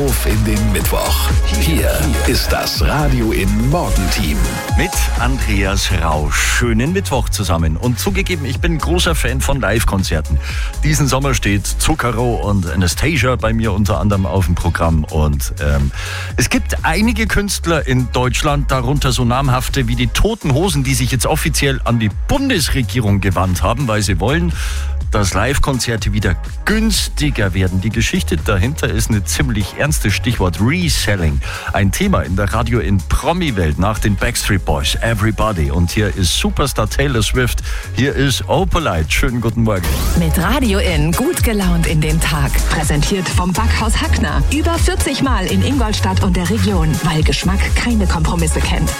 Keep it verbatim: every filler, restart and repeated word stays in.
Auf in den Mittwoch. Hier ist das Radio in Morgenteam. Mit Andreas Rausch. Schönen Mittwoch zusammen. Und zugegeben, ich bin großer Fan von Live-Konzerten. Diesen Sommer steht Zucchero und Anastasia bei mir unter anderem auf dem Programm. Und ähm, es gibt einige Künstler in Deutschland, darunter so namhafte wie die Toten Hosen, die sich jetzt offiziell an die Bundesregierung gewandt haben, weil sie wollen, dass Live-Konzerte wieder günstiger werden. Die Geschichte dahinter ist eine ziemlich ernste, Stichwort Reselling. Ein Thema in der Radio in Promi-Welt nach den Backstreet Boys, Everybody. Und hier ist Superstar Taylor Swift, hier ist Opalite. Schönen guten Morgen. Mit Radio in gut gelaunt in den Tag. Präsentiert vom Backhaus Hackner. Über vierzig Mal in Ingolstadt und der Region, weil Geschmack keine Kompromisse kennt.